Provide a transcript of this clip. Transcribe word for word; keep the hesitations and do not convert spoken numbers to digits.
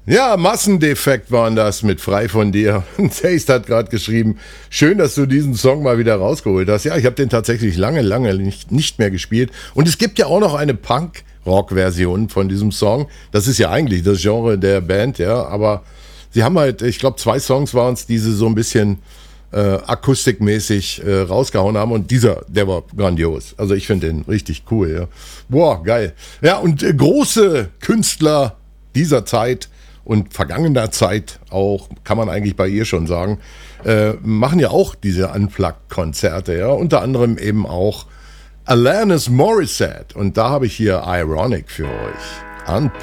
Ja, Massendefekt waren das mit Frei von dir. Taste hat gerade geschrieben, schön, dass du diesen Song mal wieder rausgeholt hast. Ja, ich habe den tatsächlich lange, lange nicht, nicht mehr gespielt. Und es gibt ja auch noch eine Punk-Rock-Version von diesem Song. Das ist ja eigentlich das Genre der Band, ja. Aber sie haben halt, ich glaube, zwei Songs waren es, die sie so ein bisschen äh, akustikmäßig äh, rausgehauen haben. Und dieser, der war grandios. Also ich finde den richtig cool, ja. Boah, geil. Ja, und äh, große Künstler dieser Zeit und vergangener Zeit auch, kann man eigentlich bei ihr schon sagen, äh, machen ja auch diese Unplugged-Konzerte, ja, unter anderem eben auch Alanis Morissette. Und da habe ich hier Ironic für euch. Unplugged.